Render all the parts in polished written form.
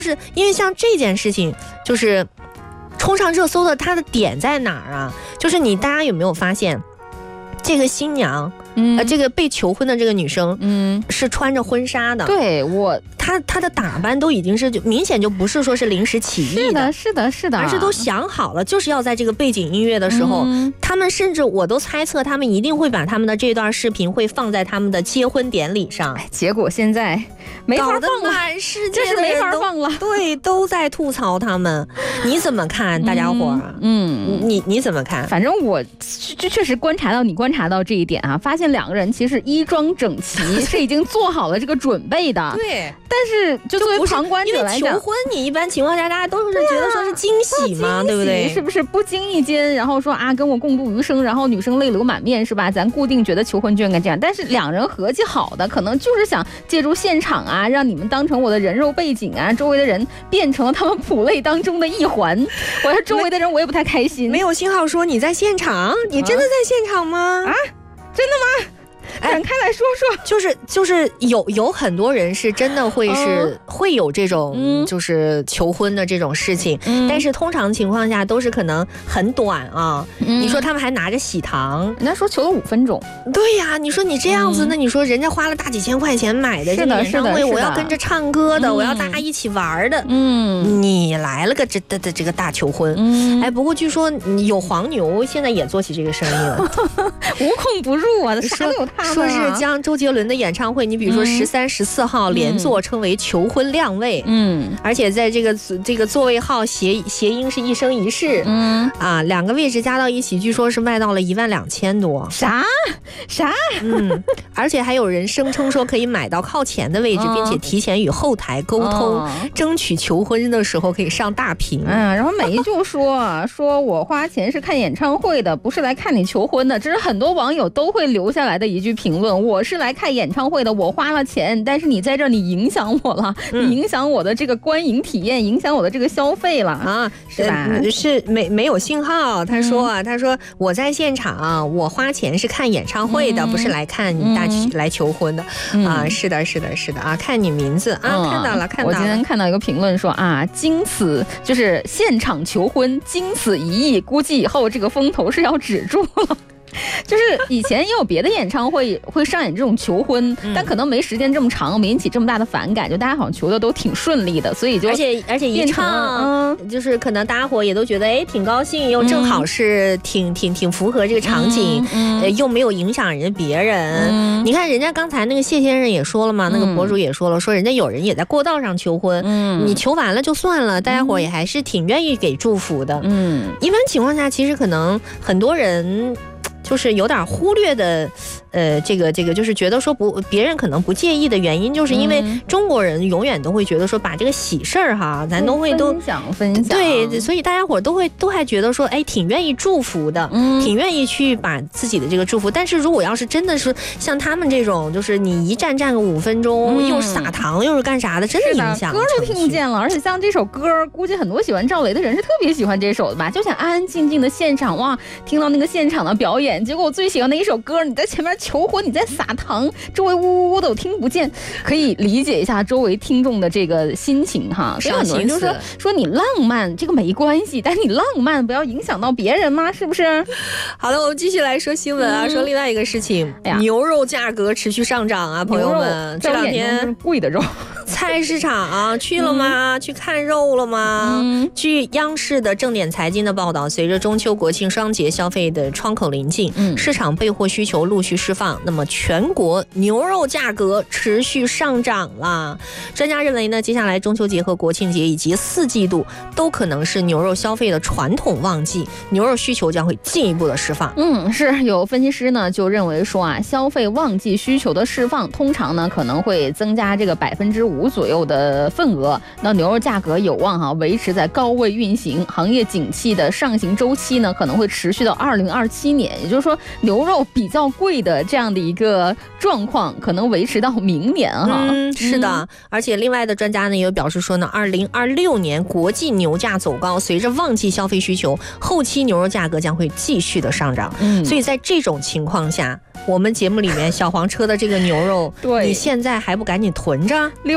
是因为像这件事情，就是冲上热搜的，它的点在哪儿啊？就是大家有没有发现，这个新娘，这个被求婚的这个女生，是穿着婚纱的。 对， 她的打扮都已经是明显就不是说是临时起意的， 是的， 而是都想好了，就是要在这个背景音乐的时候，他们甚至我都猜测，他们一定会把他们的这段视频会放在他们的结婚典礼上。 结果现在没法放了， 满世界这是没法放了。 对，都在吐槽他们，你怎么看，大家伙儿？你怎么看？ 反正我确实观察到这一点啊，发现两个人其实衣装整齐，是已经做好了这个准备的。 对。 但是就作为旁观者来讲， 求婚你一般情况下大家都是觉得说是惊喜嘛，对不对？ 是不是不经意间，然后说啊跟我共度余生，然后女生泪流满面是吧？咱固定觉得求婚就应该这样，但是两人合计好的，可能就是想借助现场啊，让你们当成我的人肉背景啊，周围的人变成了他们谱类当中的一环。我要周围的人我也不太开心。 没有信号说你在现场，你真的在现场吗？ 啊，真的吗？展开来说说， 就是有很多人是真的会有这种就是求婚的这种事情，但是通常情况下都是可能很短啊。你说他们还拿着喜糖， 人家说求了5分钟。 对呀，你说你这样子，那你说人家花了大几千块钱买的这个演唱会，我要跟着唱歌的，我要大家一起玩的，你来了个这个大求婚，不过据说有黄牛现在也做起这个生意了， 无孔不入啊，啥都有他。 说是将周杰伦的演唱会，你比如说13、14号连座称为求婚亮位，而且在这个座位号谐音是一生一世，2个位置加到一起，据说是卖到了12000多。 啥？ 而且还有人声称说可以买到靠前的位置，并且提前与后台沟通，争取求婚的时候可以上大屏。 然后美就说我花钱是看演唱会的，不是来看你求婚的，这是很多网友都会留下来的一句评论。我是来看演唱会的，我花了钱，但是你在这儿你影响我了，你影响我的这个观影体验，影响我的这个消费了啊，是吧？ 是没有信号。他说我在现场，我花钱是看演唱会的，不是来看你来求婚的啊。是的啊，看你名字啊，看到了。 我今天看到一个评论说啊，经此就是现场求婚，经此一役，估计以后这个风头是要止住了。就是以前也有别的演唱会会上演这种求婚，但可能没时间这么长，没引起这么大的反感，就大家好像求的都挺顺利的，所以就而且一唱，就是可能大家伙也都觉得挺高兴，又正好是挺符合这个场景，又没有影响别人。你看人家刚才那个谢先生也说了嘛，那个博主也说了，说人家有人也在过道上求婚，你求完了就算了，大家伙也还是挺愿意给祝福的。一般情况下，其实可能很多人就是有点忽略的，这个就是觉得说别人可能不介意的原因，就是因为中国人永远都会觉得说把这个喜事儿哈，咱都会分享， 对，所以大家伙都还觉得说，挺愿意祝福的，挺愿意去把自己的这个祝福。但是如果要是真的是像他们这种，就是你一站个5分钟，又是撒糖又是干啥的，真的影响歌都听不见了。而且像这首歌，估计很多喜欢赵雷的人是特别喜欢这首的吧，就想安安静静的现场，哇，听到那个现场的表演。结果我最喜欢的一首歌，你在前面求婚，你在撒糖，周围呜呜的我听不见，可以理解一下周围听众的这个心情哈。所以很多人就说你浪漫这个没关系，但你浪漫不要影响到别人吗？是不是？ 好的，我们继续来说新闻啊，说另外一个事情，牛肉价格持续上涨啊，朋友们，这2天贵的肉。 菜市场去了吗？去看肉了吗？据央视的正点财经的报道，随着中秋国庆双节消费的窗口临近，市场备货需求陆续释放，那么全国牛肉价格持续上涨了。专家认为呢，接下来中秋节和国庆节以及4季度都可能是牛肉消费的传统旺季，牛肉需求将会进一步的释放。 是有分析师呢就认为说啊，消费旺季需求的释放，通常呢可能会增加这个5%左右的份额，那牛肉价格有望维持在高位运行，行业景气的上行周期呢可能会持续到2027年，也就是说牛肉比较贵的这样的一个状况可能维持到明年哈。 是的，而且另外的专家呢也有表示说呢，2026年国际牛价走高，随着旺季消费需求，后期牛肉价格将会继续的上涨。所以在这种情况下，我们节目里面小黄车的这个牛肉，你现在还不赶紧囤着？6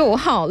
6号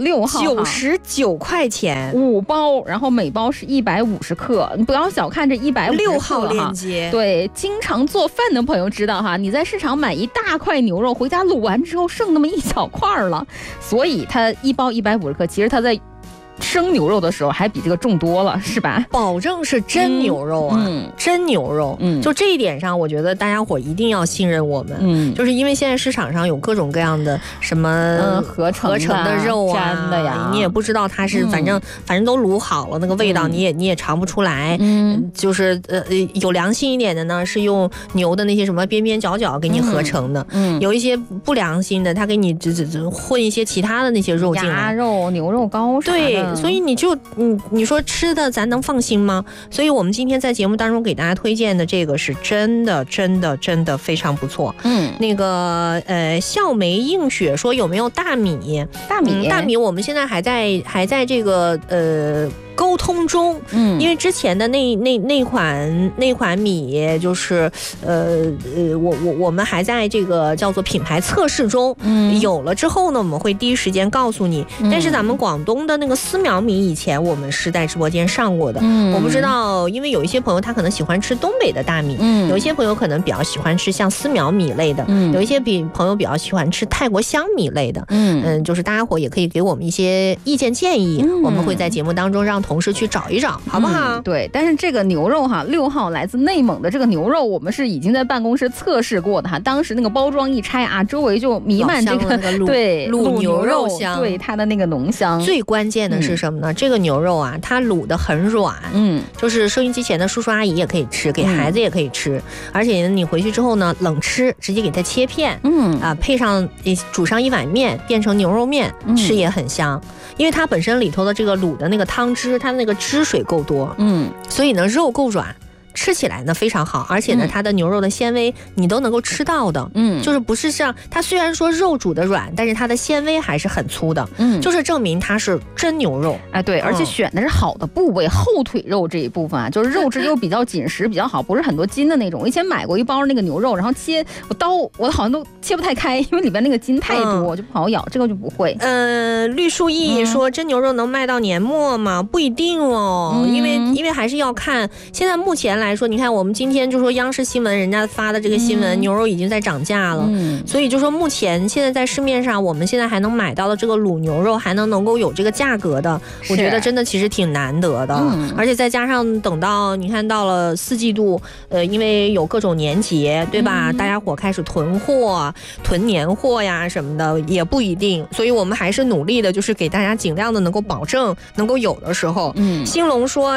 99块钱 5包，然后每包是150克。你不要小看这150克 ，6号链接。 对，经常做饭的朋友知道哈，你在市场买一大块牛肉回家卤完之后剩那么一小块了，所以它一包150克，其实它在生牛肉的时候还比这个重多了，是吧？ 保证是真牛肉啊，真牛肉。就这一点上，我觉得大家伙一定要信任我们。就是因为现在市场上有各种各样的什么合成的肉啊， 粘的呀， 你也不知道它是反正都卤好了，那个味道你也尝不出来。就是有良心一点的呢，是用牛的那些什么边边角角给你合成的。有一些不良心的，他给你混一些其他的那些肉进来， 鸭肉、牛肉膏啥的。 对。所以你说吃的咱能放心吗？所以我们今天在节目当中给大家推荐的这个是真的非常不错。那个笑梅映雪说有没有大米？大米我们现在还在这个沟通中。因为之前的那款米就是我们还在这个叫做品牌测试中。有了之后呢，我们会第一时间告诉你。但是咱们广东的那个丝苗米以前我们是在直播间上过的。我不知道，因为有一些朋友他可能喜欢吃东北的大米，有一些朋友可能比较喜欢吃像丝苗米类的，有一些朋友比较喜欢吃泰国香米类的。就是大家伙也可以给我们一些意见建议，我们会在节目当中让同事去找一找，好不好？ 对，但是这个牛肉哈，6号来自内蒙的这个牛肉，我们是已经在办公室测试过的哈。当时那个包装一拆啊，周围就弥漫这个对卤牛肉香， 对它的那个浓香。 最关键的是什么呢？这个牛肉啊，它卤得很软。就是收音机前的叔叔阿姨也可以吃，给孩子也可以吃。而且你回去之后呢，冷吃，直接给它切片。配上煮上一碗面，变成牛肉面，吃也很香。因为它本身里头的这个卤的那个汤汁，它的那个汁水够多。所以呢，肉够软。吃起来呢非常好，而且呢它的牛肉的纤维你都能够吃到的。就是不是像它虽然说肉煮的软，但是它的纤维还是很粗的。就是证明它是真牛肉。 对，而且选的是好的部位，后腿肉这一部分啊，就是肉质又比较紧实，比较好，不是很多筋的那种。我以前买过一包那个牛肉，然后切我好像都切不太开，因为里边那个筋太多，就不好咬。这个就不会。 绿树意说真牛肉能卖到年末吗？不一定哦，因为还是要看现在目前来说，你看我们今天就说央视新闻人家发的这个新闻，牛肉已经在涨价了。所以就说目前现在在市面上，我们现在还能买到的这个卤牛肉还能够有这个价格的，我觉得真的其实挺难得的。而且再加上等到你看到了4季度，因为有各种年节，对吧？大家伙开始囤货、囤年货呀什么的，也不一定。所以我们还是努力的，就是给大家尽量的能够保证能够有的时候。兴隆说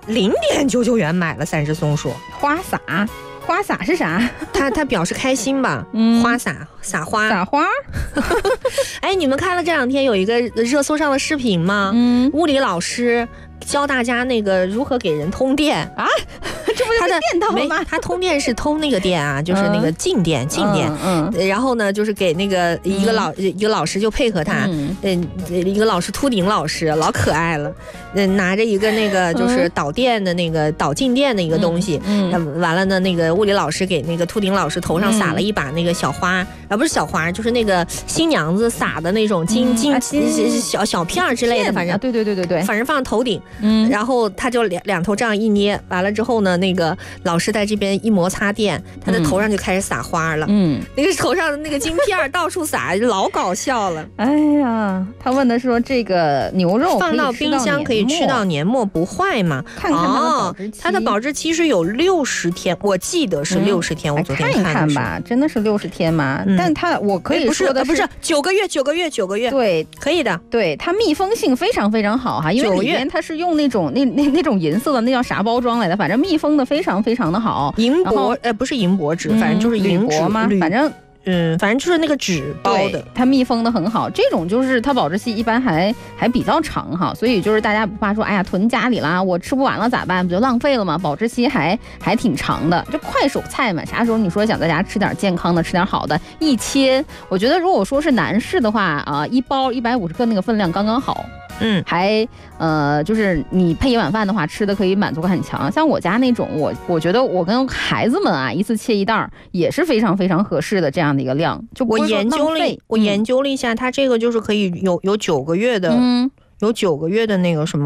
0.99元买了30松鼠花洒是啥？ 他表示开心吧。花洒花。哎，你们看了这2天有一个热搜上的视频吗？物理老师教大家那个如何给人通电啊。这不是电到了吗？ 他通电是通那个电啊，就是那个静电。然后呢，就是给那个一个老师就配合他，一个老师秃顶老师老可爱了，拿着一个那个就是导电的那个导静电的一个东西，完了呢，那个物理老师给那个秃顶老师头上撒了一把那个小花，不是小花，就是那个新娘子撒的那种小片之类的，反正对， 反正放头顶，然后他就两头这样一捏，完了之后呢，那个老师在这边一摩擦电，他的头上就开始撒花了。那个头上的那个晶片到处撒，老搞笑了。 哎呀，他问的说这个牛肉放到冰箱可以吃到年末不坏吗？ 看看它的保质期。 它的保质期是有60天，我记得是60天。我昨天看一看吧，真的是60天吗？但它我可以说的不是9个月。对，可以的。 对，它密封性非常非常好哈，因为里面它是用那种银色的那叫啥包装来的，反正密封的非常非常的好。 银箔不是银箔纸，反正就是银纸吗？ 反正就是那个纸包的， 它密封的很好。这种就是它保质期一般还比较长哈，所以就是大家不怕说，哎呀囤家里啦，我吃不完了咋办？不就浪费了吗？保质期还挺长的，就快手菜嘛。啥时候你说想在家吃点健康的，吃点好的，一切，我觉得如果说是男士的话啊，一包150克那个分量刚刚好。 还就是你配一碗饭的话，吃的可以满足感很强。像我家那种，我觉得我跟孩子们啊，一次切一袋也是非常非常合适的这样的一个量。就我研究了一下，它这个就是可以有9个月的，有9个月的那个什么。